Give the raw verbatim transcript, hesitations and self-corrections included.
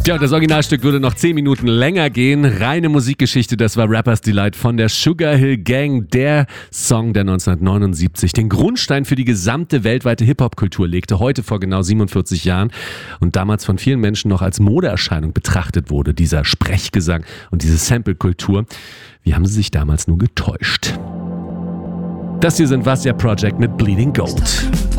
Tja, das Originalstück würde noch zehn Minuten länger gehen. Reine Musikgeschichte, das war Rapper's Delight von der Sugar Hill Gang. Der Song, der neunzehnhundertneunundsiebzig den Grundstein für die gesamte weltweite Hip-Hop-Kultur legte. Heute vor genau siebenundvierzig Jahren. Und damals von vielen Menschen noch als Modeerscheinung betrachtet wurde. Dieser Sprechgesang und diese Sample-Kultur. Wie haben sie sich damals nur getäuscht? Das hier sind Was ja Project mit Bleeding Gold.